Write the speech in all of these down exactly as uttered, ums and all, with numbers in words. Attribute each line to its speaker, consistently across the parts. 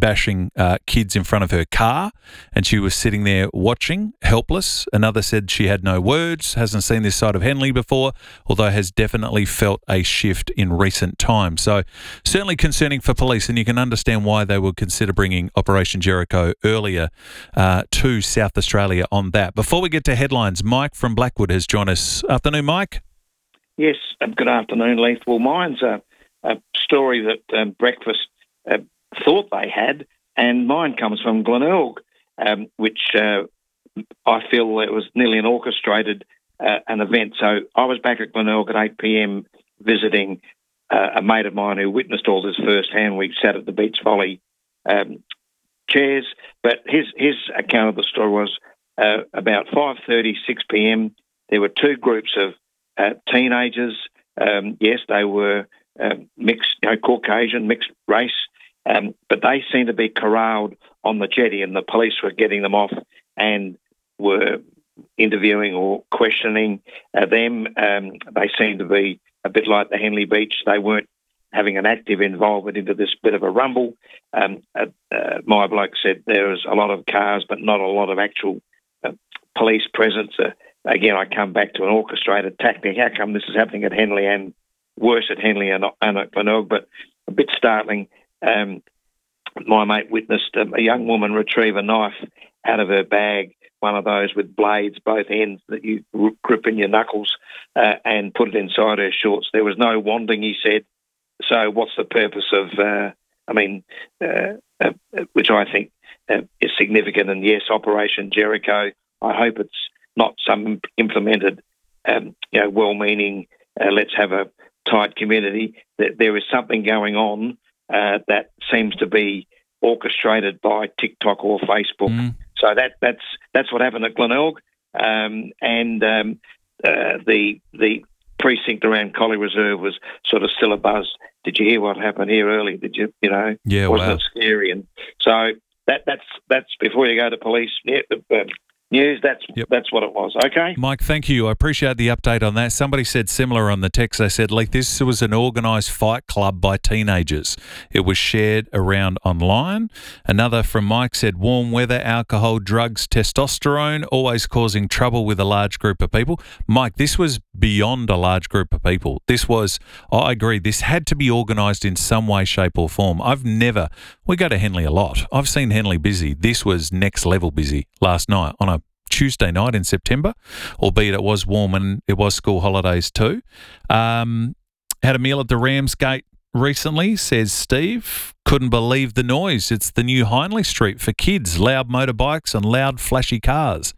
Speaker 1: bashing uh, kids in front of her car, and she was sitting there watching, helpless. Another said she had no words, hasn't seen this side of Henley before, although has definitely felt a shift in recent times. So certainly concerning for police, and you can understand why they would consider bringing Operation Jericho earlier uh, to South Australia on that. Before we get to headlines, Mike from Blackwood has joined us. Afternoon, Mike.
Speaker 2: Yes, um, good afternoon, Leith. Well, mine's a, a story that um, Breakfast uh, thought they had, and mine comes from Glenelg, um, which uh, I feel it was nearly an orchestrated uh, an event. So I was back at Glenelg at eight p.m. visiting uh, a mate of mine who witnessed all this firsthand. We sat at the beach volley um, chairs, but his his account of the story was uh, about five thirty, six p.m. There were two groups of uh, teenagers. Um, yes, they were uh, mixed, you know, Caucasian, mixed race, um, but they seemed to be corralled on the jetty, and the police were getting them off and were interviewing or questioning uh, them. Um, they seemed to be a bit like the Henley Beach. They weren't having an active involvement into this bit of a rumble. Um, uh, uh, my bloke said there was a lot of cars, but not a lot of actual uh, police presence. Uh, again, I come back to an orchestrated tactic. How come this is happening at Henley and worse at Henley and, and at Glenelg? But a bit startling. Um, my mate witnessed um, a young woman retrieve a knife out of her bag, one of those with blades, both ends, that you grip in your knuckles, uh, and put it inside her shorts. There was no wanding, he said. So what's the purpose of, uh, I mean, uh, uh, which I think uh, is significant. And yes, Operation Jericho, I hope it's not some implemented, um, you know, well-meaning, uh, let's have a tight community. That there is something going on uh, that seems to be orchestrated by TikTok or Facebook. Mm. So that that's that's what happened at Glenelg, um, and um, uh, the the precinct around Collie Reserve was sort of still abuzz. Did you hear what happened here early? Did you, you know?
Speaker 1: Yeah,
Speaker 2: wasn't
Speaker 1: wow.
Speaker 2: it scary? And so that that's that's before you go to police. Yeah, uh, news. That's yep. that's what it was. Okay,
Speaker 1: Mike. Thank you. I appreciate the update on that. Somebody said similar on the text. They said, like, this was an organised fight club by teenagers. It was shared around online. Another from Mike said, warm weather, alcohol, drugs, testosterone, always causing trouble with a large group of people. Mike, this was beyond a large group of people. This was, I agree, this had to be organised in some way, shape or form. I've never, we go to Henley a lot. I've seen Henley busy. This was next level busy last night on a Tuesday night in September, albeit it was warm and it was school holidays too. Um, had a meal at the Ramsgate recently, says Steve. Couldn't believe the noise. It's the new Hindley Street for kids, loud motorbikes and loud flashy cars.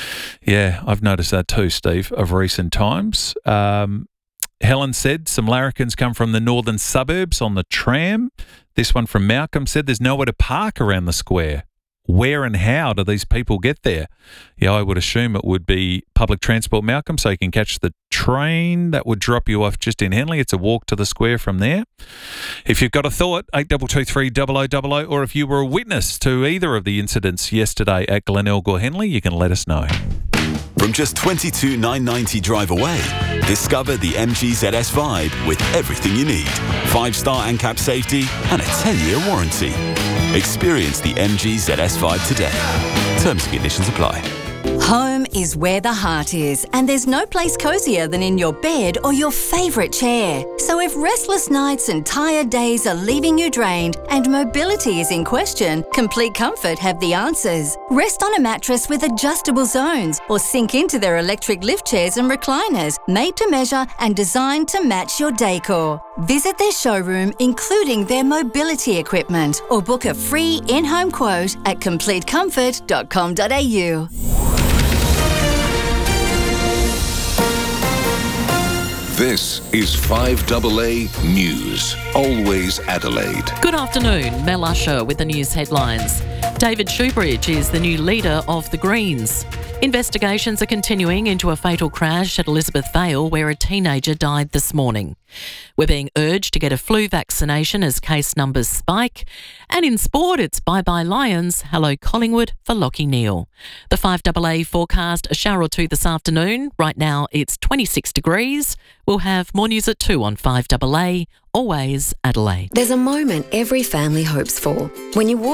Speaker 1: Yeah, I've noticed that too, Steve, of recent times. Um, Helen said some larrikins come from the northern suburbs on the tram. This one from Malcolm said there's nowhere to park around the square. Where and how do these people get there? Yeah, I would assume it would be public transport, Malcolm, so you can catch the train that would drop you off just in Henley. It's a walk to the square from there. If you've got a thought, eight two two three double oh double oh, or if you were a witness to either of the incidents yesterday at Glenelg or Henley, you can let us know.
Speaker 3: From just twenty-two thousand nine hundred ninety drive away, discover the M G Z S Vibe with everything you need. Five-star ANCAP safety and a ten-year warranty. Experience the M G Z S Vibe today. Terms and conditions apply.
Speaker 4: Home is where the heart is, and there's no place cosier than in your bed or your favourite chair. So if restless nights and tired days are leaving you drained and mobility is in question, Complete Comfort have the answers. Rest on a mattress with adjustable zones or sink into their electric lift chairs and recliners, made to measure and designed to match your decor. Visit their showroom, including their mobility equipment, or book a free in-home quote at complete comfort dot com dot a u.
Speaker 5: This is five A A News, always Adelaide.
Speaker 6: Good afternoon, Mel Usher with the news headlines. David Shoebridge is the new leader of the Greens. Investigations are continuing into a fatal crash at Elizabeth Vale where a teenager died this morning. We're being urged to get a flu vaccination as case numbers spike. And in sport, it's bye-bye Lions, hello Collingwood for Lachie Neale. The five A A forecast, a shower or two this afternoon. Right now it's twenty-six degrees. We'll have more news at two on five A A, always Adelaide.
Speaker 7: There's a moment every family hopes for when you walk